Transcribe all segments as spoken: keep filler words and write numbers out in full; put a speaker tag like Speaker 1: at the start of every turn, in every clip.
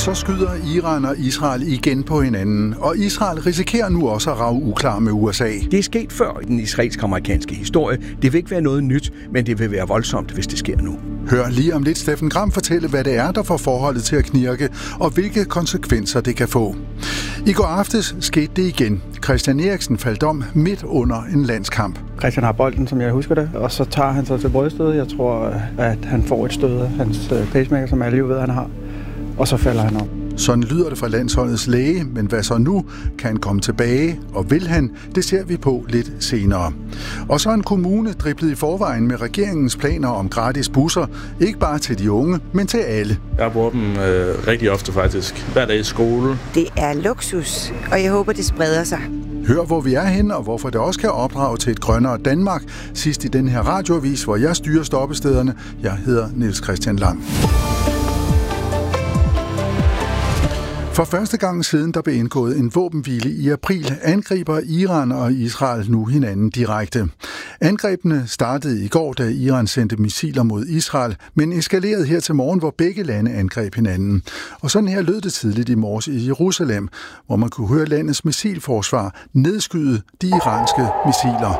Speaker 1: så skyder Iran og Israel igen på hinanden, og Israel risikerer nu også at rage uklar med U S A.
Speaker 2: Det er sket før i den israelsk-amerikanske historie. Det vil ikke være noget nyt, men det vil være voldsomt, hvis det sker nu.
Speaker 1: Hør lige om lidt Steffen Gram fortælle, hvad det er, der får forholdet til at knirke, og hvilke konsekvenser det kan få. I går aftes skete det igen. Christian Eriksen faldt om midt under en landskamp.
Speaker 3: Christian har bolden, som jeg husker det, og så tager han sig til bryststødet. Jeg tror, at han får et stød af hans pacemaker, som alle jo ved, han har. Og så falder han om.
Speaker 1: Sådan lyder det fra landsholdets læge, men hvad så nu? Kan han komme tilbage, og vil han? Det ser vi på lidt senere. Og så en kommune driblet i forvejen med regeringens planer om gratis busser, ikke bare til de unge, men til alle.
Speaker 4: Jeg bruger dem øh, rigtig ofte faktisk, hver dag i skole.
Speaker 5: Det er luksus, og jeg håber, det spreder sig.
Speaker 1: Hør, hvor vi er henne, og hvorfor det også kan opdrage til et grønnere Danmark. Sidst i den her radioavis, hvor jeg styrer stoppestederne. Jeg hedder Niels Christian Lang. For første gang siden der blev indgået en våbenhvile i april, angriber Iran og Israel nu hinanden direkte. Angrebene startede i går, da Iran sendte missiler mod Israel, men eskalerede her til morgen, hvor begge lande angreb hinanden. Og sådan her lød det tidligt i morges i Jerusalem, hvor man kunne høre landets missilforsvar nedskyde de iranske missiler.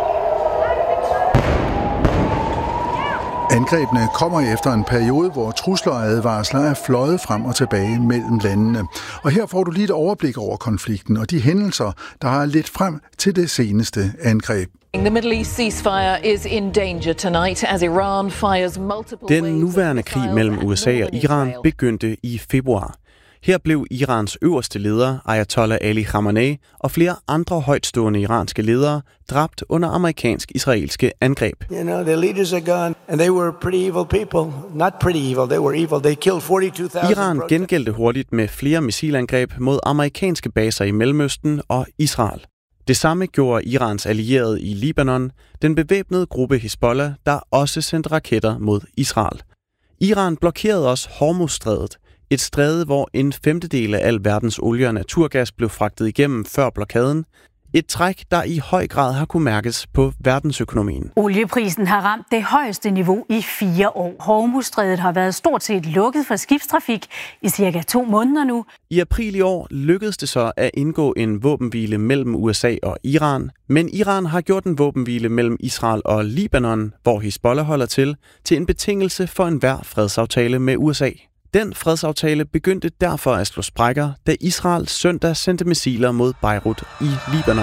Speaker 1: Angrebene kommer efter en periode, hvor trusler og advarsler er fløjet frem og tilbage mellem landene. Og her får du lige et overblik over konflikten og de hændelser, der har ledt frem til det seneste angreb.
Speaker 6: The Middle East ceasefire is in danger tonight as Iran fires multiple.
Speaker 7: Den nuværende krig mellem U S A og Iran begyndte i februar. Her blev Irans øverste leder, Ayatollah Ali Khamenei, og flere andre højtstående iranske ledere dræbt under amerikansk-israelske angreb.
Speaker 8: You know, the leaders are gone, and they were pretty evil people. Not pretty evil, they were evil. They killed forty-two thousand.
Speaker 7: Iran gengældte hurtigt med flere missilangreb mod amerikanske baser i Mellemøsten og Israel. Det samme gjorde Irans allierede i Libanon, den bevæbnede gruppe Hezbollah, der også sendte raketter mod Israel. Iran blokerede også Hormuzstrædet, et stræde, hvor en femtedel af al verdens olie og naturgas blev fragtet igennem før blokaden. Et træk, der i høj grad har kunne mærkes på verdensøkonomien.
Speaker 9: Olieprisen har ramt det højeste niveau i fire år. Hormuzstrædet har været stort set lukket for skibstrafik i cirka to måneder nu.
Speaker 7: I april i år lykkedes det så at indgå en våbenhvile mellem U S A og Iran, men Iran har gjort en våbenhvile mellem Israel og Libanon, hvor Hezbollah holder til, til en betingelse for enhver fredsaftale med U S A. Den fredsaftale begyndte derfor at slå sprækker, da Israel søndag sendte missiler mod Beirut i Libanon.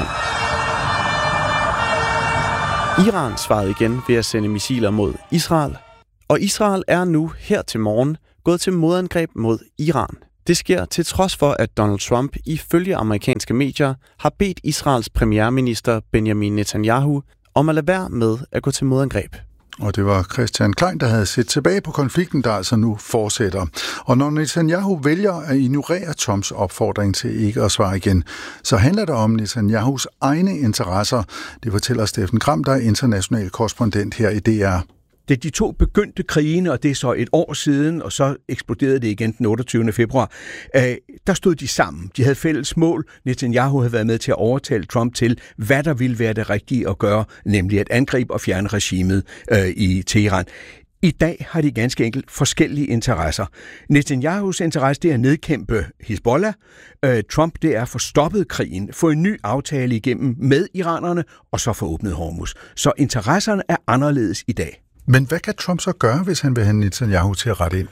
Speaker 7: Iran svarede igen ved at sende missiler mod Israel, og Israel er nu her til morgen gået til modangreb mod Iran. Det sker til trods for, at Donald Trump ifølge amerikanske medier har bedt Israels premierminister Benjamin Netanyahu om at lade være med at gå til modangreb.
Speaker 1: Og det var Christian Klein, der havde set tilbage på konflikten, der altså nu fortsætter. Og når Netanyahu vælger at ignorere Trumps opfordring til ikke at svare igen, så handler det om Netanyahus egne interesser. Det fortæller Steffen Gram, der er international korrespondent her i D R.
Speaker 2: Da de to begyndte krigene, og det er så et år siden, og så eksploderede det igen den otteogtyvende februar, øh, der stod de sammen. De havde fælles mål. Netanyahu havde været med til at overtale Trump til, hvad der ville være det rigtige at gøre, nemlig at angribe og fjerne regimet øh, i Teheran. I dag har de ganske enkelt forskellige interesser. Netanyahus interesse det er at nedkæmpe Hezbollah. Øh, Trump det er at få stoppet krigen, få en ny aftale igennem med iranerne, og så få åbnet Hormuz. Så interesserne er anderledes i dag.
Speaker 1: Men hvad kan Trump så gøre, hvis han vil have Netanyahu til at rette ind?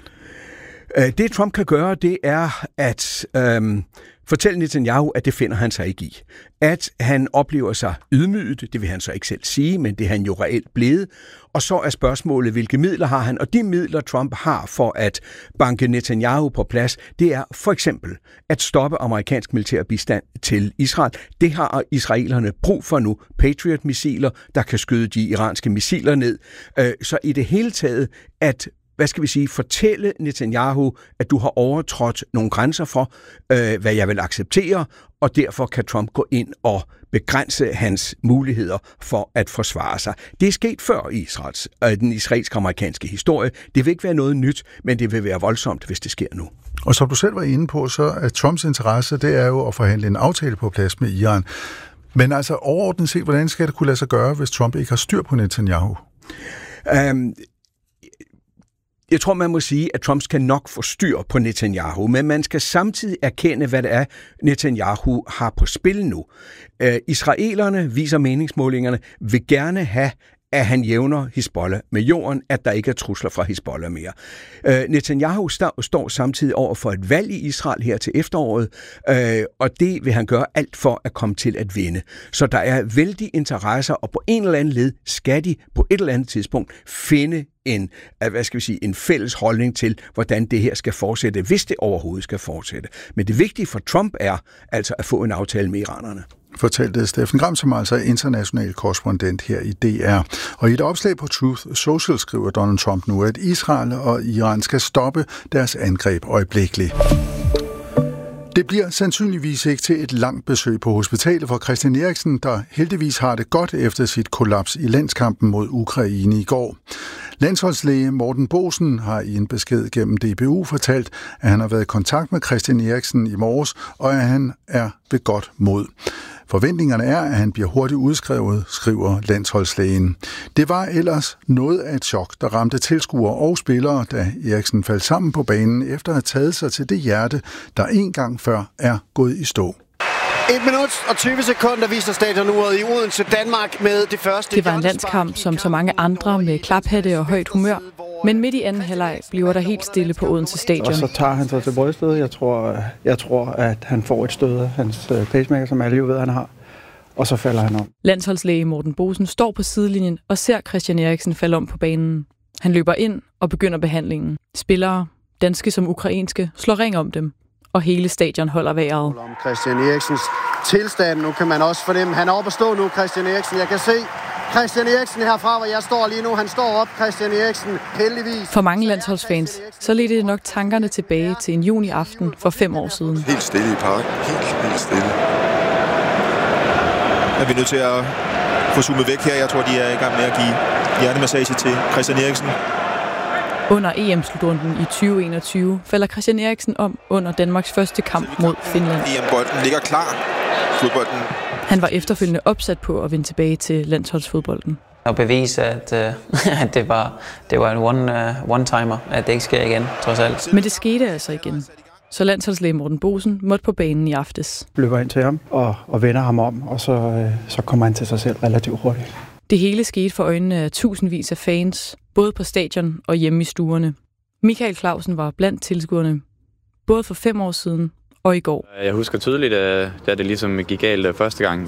Speaker 2: Det Trump kan gøre, det er at øhm, fortælle Netanyahu, at det finder han sig ikke i. At han oplever sig ydmyget, det vil han så ikke selv sige, men det er han jo reelt blevet. Og så er spørgsmålet, hvilke midler har han? Og de midler, Trump har for at banke Netanyahu på plads, det er for eksempel at stoppe amerikansk militær bistand til Israel. Det har israelerne brug for nu. Patriot-missiler, der kan skyde de iranske missiler ned. Så i det hele taget, at hvad skal vi sige, fortælle Netanyahu, at du har overtrådt nogle grænser for, øh, hvad jeg vil acceptere, og derfor kan Trump gå ind og begrænse hans muligheder for at forsvare sig. Det er sket før i Israels, øh, den israelsk-amerikanske historie. Det vil ikke være noget nyt, men det vil være voldsomt, hvis det sker nu.
Speaker 1: Og som du selv var inde på, så er Trumps interesse, det er jo at forhandle en aftale på plads med Iran. Men altså overordnet set, hvordan skal det kunne lade sig gøre, hvis Trump ikke har styr på Netanyahu?
Speaker 2: Um, Jeg tror, man må sige, at Trump skal nok få styr på Netanyahu, men man skal samtidig erkende, hvad det er, Netanyahu har på spil nu. Øh, israelerne, viser meningsmålingerne, vil gerne have, at han jævner Hizbollah med jorden, at der ikke er trusler fra Hizbollah mere. Øh, Netanyahu står, står samtidig over for et valg i Israel her til efteråret, øh, og det vil han gøre alt for at komme til at vinde. Så der er vældig interesser, og på en eller anden led skal de på et eller andet tidspunkt finde en, hvad skal vi sige, en fælles holdning til, hvordan det her skal fortsætte, hvis det overhovedet skal fortsætte. Men det vigtige for Trump er altså at få en aftale med iranerne.
Speaker 1: Fortalte Steffen Gram, som altså er international korrespondent her i D R. Og i et opslag på Truth Social skriver Donald Trump nu, at Israel og Iran skal stoppe deres angreb øjeblikkeligt. Det bliver sandsynligvis ikke til et langt besøg på hospitalet for Christian Eriksen, der heldigvis har det godt efter sit kollaps i landskampen mod Ukraine i går. Landsholdslæge Morten Boesen har i en besked gennem D B U fortalt, at han har været i kontakt med Christian Eriksen i morges, og at han er ved godt mod. Forventningerne er, at han bliver hurtigt udskrevet, skriver landsholdslægen. Det var ellers noget af et chok, der ramte tilskuere og spillere, da Eriksen faldt sammen på banen efter at have taget sig til det hjerte, der en gang før er gået i stå.
Speaker 10: Et minut og tyve sekunder viser stadionuret i Odense, Danmark med det første.
Speaker 11: Det var en landskamp som så mange andre med klaphatte og højt humør. Men midt i anden halvleg bliver der helt stille på Odense Stadion.
Speaker 3: Og så tager han sig til brystet. Jeg tror, jeg tror, at han får et stød af hans pacemaker, som alle jo ved, han har. Og så falder han om.
Speaker 11: Landsholdslæge Morten Boesen står på sidelinjen og ser Christian Eriksen falde om på banen. Han løber ind og begynder behandlingen. Spillere, danske som ukrainske, slår ring om dem. Og hele stadion holder vejret.
Speaker 10: Om Christian Eriksens tilstand. Nu kan man også fornemme, han er oppe at stå nu, Christian Eriksen. Jeg kan se Christian Eriksen herfra, hvor jeg står lige nu. Han står op, Christian Eriksen, heldigvis.
Speaker 11: For mange landsholdsfans, så ledte det nok tankerne tilbage til en juni aften for fem år siden.
Speaker 12: Helt stille i parken. Helt, helt stille.
Speaker 13: Er vi nødt til at få zoomet væk her? Jeg tror, de er i gang med at give hjertemassage til Christian Eriksen.
Speaker 11: Under E M-slutrunden i tyve enogtyve falder Christian Eriksen om under Danmarks første kamp mod Finland.
Speaker 13: E M-bolden ligger klar. Fodbolden.
Speaker 11: Han var efterfølgende opsat på at vende tilbage til landsholdsfodbolden.
Speaker 14: Og bevise, at, uh, at det var, det var en one, uh, one-timer, at det ikke sker igen, trods alt.
Speaker 11: Men det skete altså igen. Så landsholdslæge Morten Boesen måtte på banen i aftes.
Speaker 3: Løber ind til ham og, og vender ham om, og så, øh, så kommer han til sig selv relativt hurtigt.
Speaker 11: Det hele skete for øjnene af tusindvis af fans, både på stadion og hjemme i stuerne. Michael Clausen var blandt tilskuerne, både for fem år siden og i går.
Speaker 15: Jeg husker tydeligt, da det ligesom gik galt første gang.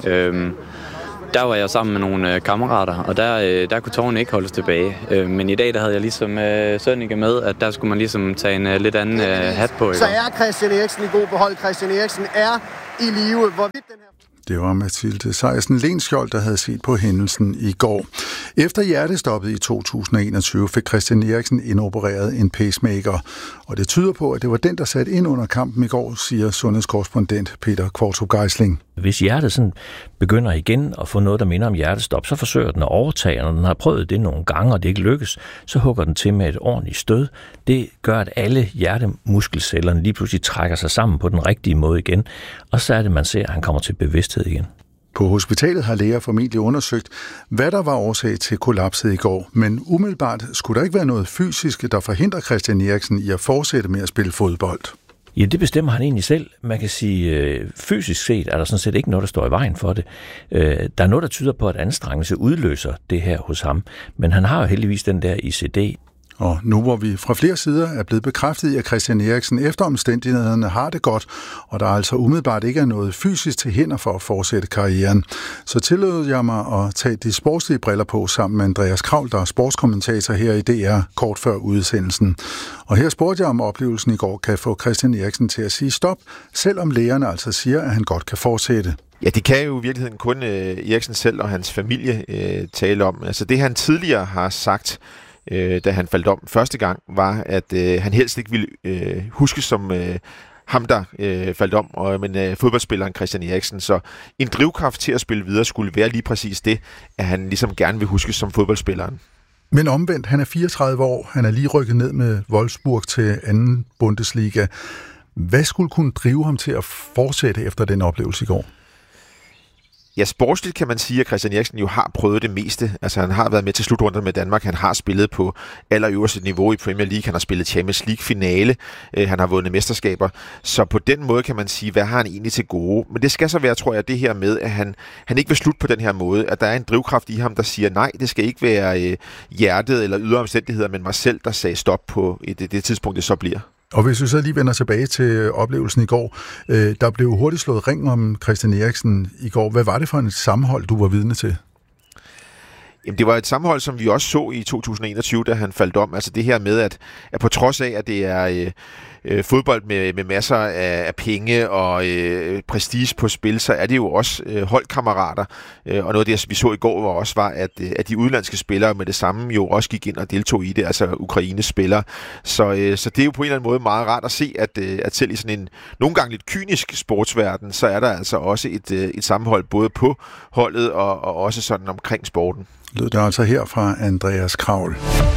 Speaker 15: Der var jeg sammen med nogle kammerater, og der, der kunne tårerne ikke holdes tilbage. Men i dag der havde jeg ligesom Sønneke med, at der skulle man ligesom tage en lidt anden hat på.
Speaker 10: Så er Christian Eriksen i god behold. Christian Eriksen er i live. Hvorvidt den her...
Speaker 1: Det var Mathilde Sejersen Lenskjold, der havde set på hændelsen i går. Efter hjertestoppet i to tusind og enogtyve fik Christian Eriksen indopereret en pacemaker. Og det tyder på, at det var den, der satte ind under kampen i går, siger sundhedskorrespondent Peter Kvartrup Geisling.
Speaker 16: Hvis hjertet sådan begynder igen at få noget, der minder om hjertestop, så forsøger den at overtage, og når den har prøvet det nogle gange, og det ikke lykkes, så hugger den til med et ordentligt stød. Det gør, at alle hjertemuskelcellerne lige pludselig trækker sig sammen på den rigtige måde igen, og så er det, man ser, at han kommer til bevidsthed igen.
Speaker 1: På hospitalet har læger formentlig undersøgt, hvad der var årsag til kollapset i går, men umiddelbart skulle der ikke være noget fysisk, der forhindrer Christian Eriksen i at fortsætte med at spille fodbold.
Speaker 16: Ja, det bestemmer han egentlig selv. Man kan sige, øh, fysisk set er der sådan set ikke noget, der står i vejen for det. Øh, der er noget, der tyder på, at anstrengelse udløser det her hos ham, men han har jo heldigvis den der I C D.
Speaker 1: Og nu hvor vi fra flere sider er blevet bekræftet i, at Christian Eriksen efter omstændighederne har det godt, og der altså umiddelbart ikke er noget fysisk til hænder for at fortsætte karrieren, så tillod jeg mig at tage de sportslige briller på sammen med Andreas Kravl, der er sportskommentator her i D R kort før udsendelsen. Og her spurgte jeg om oplevelsen i går kan få Christian Eriksen til at sige stop, selvom lægerne altså siger, at han godt kan fortsætte.
Speaker 13: Ja, det kan jo i virkeligheden kun øh, Eriksen selv og hans familie øh, tale om. Altså det han tidligere har sagt, Øh, da han faldt om første gang, var, at øh, han helst ikke ville øh, huske som øh, ham, der øh, faldt om, og, men øh, fodboldspilleren Christian Eriksen. Så en drivkraft til at spille videre skulle være lige præcis det, at han ligesom gerne vil huske som fodboldspilleren.
Speaker 1: Men omvendt, han er fireogtredive år, han er lige rykket ned med Wolfsburg til anden Bundesliga. Hvad skulle kunne drive ham til at fortsætte efter den oplevelse i går?
Speaker 13: Ja, sportsligt kan man sige, at Christian Eriksen jo har prøvet det meste. Altså, han har været med til slutrunden med Danmark. Han har spillet på allerøverste niveau i Premier League. Han har spillet Champions League-finale. Han har vundet mesterskaber. Så på den måde kan man sige, hvad har han egentlig til gode? Men det skal så være, tror jeg, det her med, at han, han ikke vil slutte på den her måde. At der er en drivkraft i ham, der siger, nej, det skal ikke være øh, hjertet eller ydre omstændigheder, men mig selv, der sagde stop på det, det tidspunkt, det så bliver.
Speaker 1: Og hvis vi så lige vender tilbage til oplevelsen i går, øh, der blev hurtigt slået ring om Christian Eriksen i går. Hvad var det for et sammenhold, du var vidne til?
Speaker 13: Jamen, det var et sammenhold, som vi også så i to tusind og enogtyve, da han faldt om. Altså det her med, at, at på trods af, at det er øh, øh, fodbold med, med masser af, af penge og øh, prestige på spil, så er det jo også øh, holdkammerater. Øh, og noget af det, vi så i går, var også, var, at, øh, at de udenlandske spillere med det samme jo også gik ind og deltog i det, altså Ukraines spillere. Så, øh, så det er jo på en eller anden måde meget rart at se, at, øh, at selv i sådan en nogle gange lidt kynisk sportsverden, så er der altså også et, øh, et sammenhold både på holdet og, og også sådan omkring sporten.
Speaker 1: Lød der altså her fra Andreas Kravl.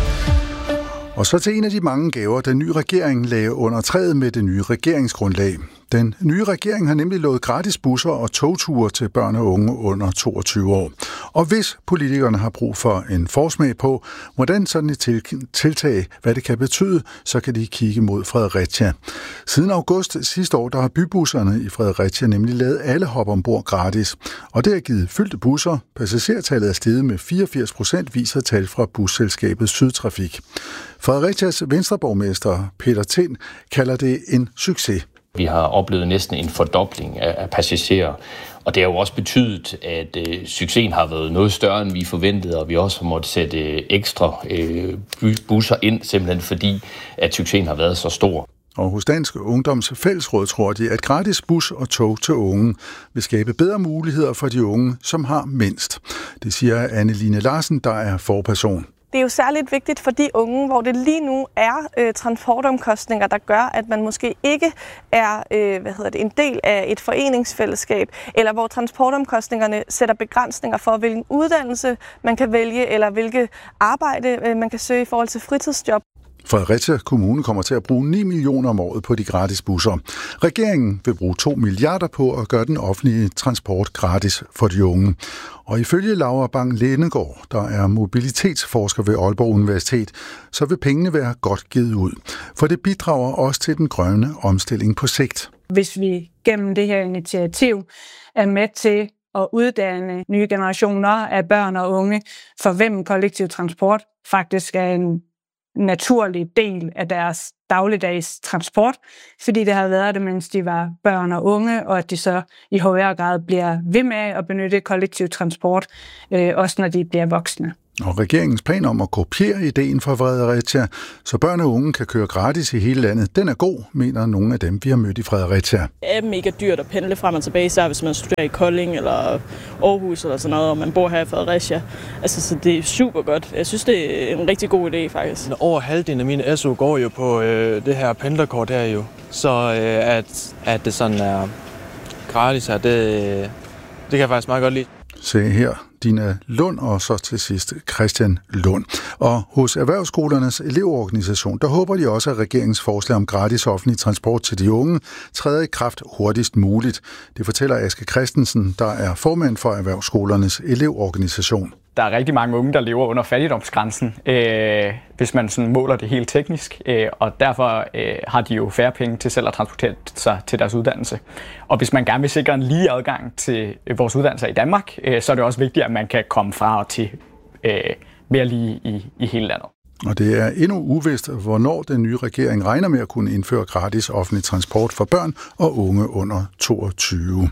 Speaker 1: Og så til en af de mange gaver, den nye regering lagde under træet med det nye regeringsgrundlag. Den nye regering har nemlig lovet gratis busser og togture til børn og unge under toogtyve år. Og hvis politikerne har brug for en forsmag på, hvordan sådan et tiltag, hvad det kan betyde, så kan de kigge mod Fredericia. Siden august sidste år, der har bybusserne i Fredericia nemlig lavet alle hop ombord gratis. Og det har givet fyldte busser. Passagertallet er steget med fireogfirs procent, viser tal fra busselskabet Sydtrafik. Frederiциas venstreborgmester Peter Tind kalder det en succes.
Speaker 17: Vi har oplevet næsten en fordobling af passagerer, og det har jo også betydet, at øh, succesen har været noget større, end vi forventede, og vi også har måttet sætte øh, ekstra øh, busser ind, simpelthen fordi, at succesen har været så stor.
Speaker 1: Og hos Dansk Ungdoms Fællesråd tror de, at gratis bus og tog til unge vil skabe bedre muligheder for de unge, som har mindst. Det siger Anne-Line Larsen, der er forperson.
Speaker 18: Det er jo særligt vigtigt for de unge, hvor det lige nu er øh, transportomkostninger, der gør, at man måske ikke er øh, hvad hedder det, en del af et foreningsfællesskab, eller hvor transportomkostningerne sætter begrænsninger for, hvilken uddannelse man kan vælge, eller hvilke arbejde øh, man kan søge i forhold til fritidsjob.
Speaker 1: Fredericia Kommune kommer til at bruge ni millioner om året på de gratis busser. Regeringen vil bruge to milliarder på at gøre den offentlige transport gratis for de unge. Og ifølge Laura Bang-Lennegård, der er mobilitetsforsker ved Aalborg Universitet, så vil pengene være godt givet ud. For det bidrager også til den grønne omstilling på sigt.
Speaker 19: Hvis vi gennem det her initiativ er med til at uddanne nye generationer af børn og unge, for hvem kollektiv transport faktisk er en naturlig del af deres dagligdags transport, fordi det har været det, mens de var børn og unge, og at de så i højere grad bliver ved med at benytte kollektiv transport, øh, også når de bliver voksne.
Speaker 1: Og regeringens plan om at kopiere ideen fra Fredericia, så børn og unge kan køre gratis i hele landet, den er god, mener nogle af dem, vi har mødt i Fredericia.
Speaker 20: Det er mega dyrt at pendle frem og tilbage, især hvis man studerer i Kolding eller Aarhus eller sådan noget, og man bor her i Fredericia. Altså, så det er super godt. Jeg synes, det er en rigtig god idé, faktisk.
Speaker 21: Over halvdelen af mine S U går jo på øh, det her pendlerkort her jo, så øh, at, at det sådan er gratis her, det, det kan jeg faktisk meget godt lide.
Speaker 1: Se her, Dina Lund, og så til sidst Christian Lund. Og hos Erhvervsskolernes elevorganisation, der håber de også, at regeringens forslag om gratis offentlig transport til de unge træder i kraft hurtigst muligt. Det fortæller Aske Christensen, der er formand for Erhvervsskolernes elevorganisation.
Speaker 22: Der er rigtig mange unge, der lever under fattigdomsgrænsen, øh, hvis man sådan måler det helt teknisk, øh, og derfor øh, har de jo færre penge til selv at transportere sig til deres uddannelse. Og hvis man gerne vil sikre en lige adgang til vores uddannelser i Danmark, øh, så er det også vigtigt, at man kan komme fra og til øh, mere lige i, i hele landet.
Speaker 1: Og det er endnu uvist, hvornår den nye regering regner med at kunne indføre gratis offentlig transport for børn og unge under toogtyve.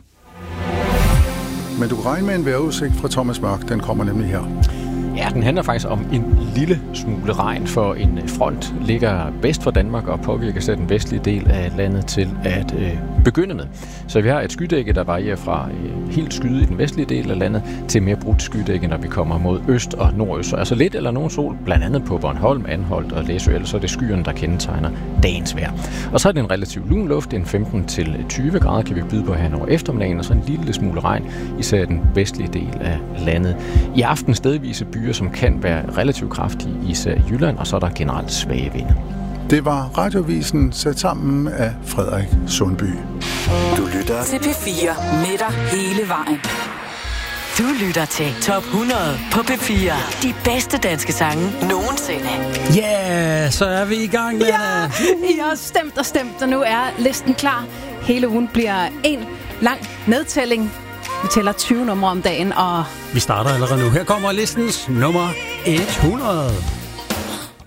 Speaker 1: Men du kan regne med en vejrudsigt fra Thomas Mørk, den kommer nemlig her.
Speaker 23: Ja, den handler faktisk om en lille smule regn, for en front ligger vest for Danmark og påvirker sig den vestlige del af landet til at øh, begynde med. Så vi har et skydække, der varierer fra øh, helt skyde i den vestlige del af landet til mere brudt skydække, når vi kommer mod øst og nordøst. Så altså lidt eller nogen sol, blandt andet på Bornholm, Anholt og Læsø, ellers så er det skyerne, der kendetegner dagens vejr. Og så er det en relativt lun luft, en femten til tyve grader kan vi byde på her over eftermiddagen, og så en lille smule regn, især den vestlige del af landet. I aften stedvise byer, som kan være relativt kraftige, især i Jylland, og så er der generelt svage vinde.
Speaker 1: Det var Radiovisen sat sammen af Frederik Sundby.
Speaker 24: Du lytter til P fire med dig hele vejen.
Speaker 4: Du lytter til Top hundrede på P fire. De bedste danske sange nogensinde.
Speaker 5: Ja, yeah, så er vi i gang med
Speaker 6: ja, det. I har stemt og stemt, og nu er listen klar. Hele ugen bliver en lang nedtælling. Vi tæller tyve numre om dagen, og...
Speaker 5: Vi starter allerede nu. Her kommer listens nummer hundrede.